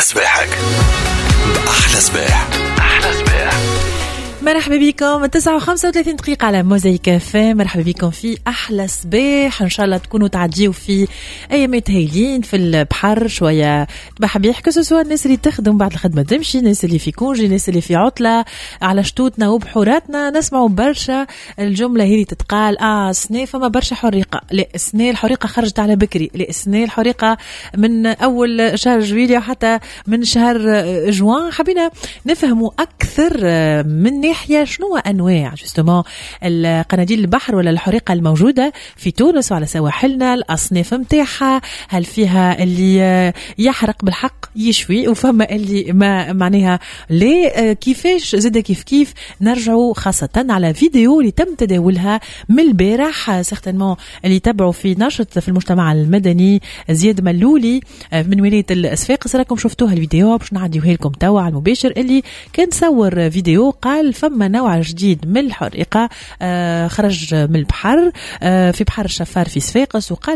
صباحك بأحلى صباح. أحلى صباح. مرحبا بكم 9:35 دقيقة على موزايك اف. مرحبا بكم في أحلى صباح. إن شاء الله تكونوا تعديوا في أيامات هايلين في البحر شوية بحب يحكوا سواء الناس اللي تخدم بعد الخدمة تمشي، الناس اللي في كونجي، الناس اللي في عطلة على شتوتنا وبحوراتنا. نسمعوا برشا الجملة هذه تتقال سنة فما برشا حريقة، لا سنة الحريقة خرجت على بكري، لا سنة الحريقة من أول شهر جويلية حتى من شهر جوان. حبينا نفهموا أكثر من ناحية شنو أنواع جستمون القناديل البحر ولا الحريقة الموجودة في تونس وعلى سواحلنا، الأصناف متاعها، هل فيها اللي يحرق بالحق يشوي وفما اللي ما معناها ليه، كيفاش زاد كيف نرجعوا خاصة على فيديو اللي تم تداولها من البارح سيغتانمون اللي تابعوا في نشط في المجتمع المدني زياد ملولي من ولاية الصفاقس. راكم شفتوها الفيديو باش نعديوها لكم توا على المباشر، اللي كان صور فيديو قال فما نوع جديد من الحريقة خرج من البحر في بحر الشفار في صفاقس، وقال